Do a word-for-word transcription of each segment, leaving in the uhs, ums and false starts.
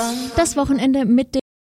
Das Wochenende mit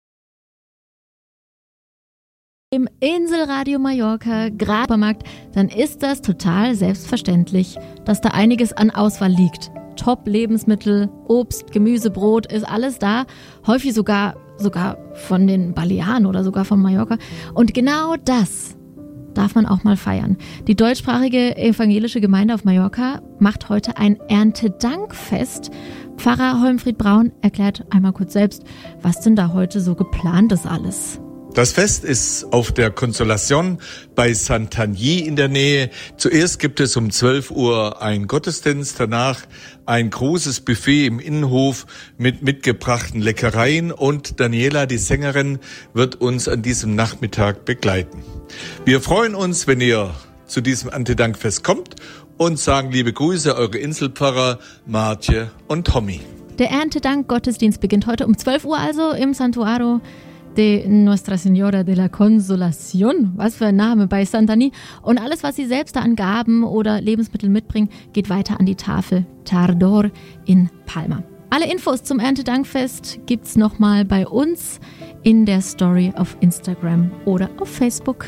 dem Inselradio Mallorca Supermarkt, dann ist das total selbstverständlich, dass da einiges an Auswahl liegt. Top-Lebensmittel, Obst, Gemüse, Brot, ist alles da. Häufig sogar, sogar von den Balearen oder sogar von Mallorca. Und genau das darf man auch mal feiern. Die deutschsprachige evangelische Gemeinde auf Mallorca macht heute ein Erntedankfest. Pfarrer Holmfried Braun erklärt einmal kurz selbst, was denn da heute so geplant ist alles. Das Fest ist auf der Consolación bei Santanyí in der Nähe. Zuerst gibt es um zwölf Uhr einen Gottesdienst, danach ein großes Buffet im Innenhof mit mitgebrachten Leckereien und Daniela, die Sängerin, wird uns an diesem Nachmittag begleiten. Wir freuen uns, wenn ihr zu diesem Erntedankfest kommt und sagen liebe Grüße, eure Inselpfarrer Martje und Tommy. Der Erntedank-Gottesdienst beginnt heute um zwölf Uhr also im Santuario de Nuestra Señora de la Consolación, was für ein Name, bei Santanyí. Und alles, was Sie selbst da an Gaben oder Lebensmitteln mitbringen, geht weiter an die Tafel Tardor in Palma. Alle Infos zum Erntedankfest gibt's nochmal bei uns in der Story auf Instagram oder auf Facebook.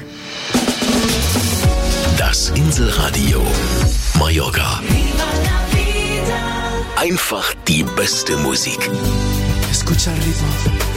Das Inselradio Mallorca. Einfach die beste Musik. Escucha el ritmo.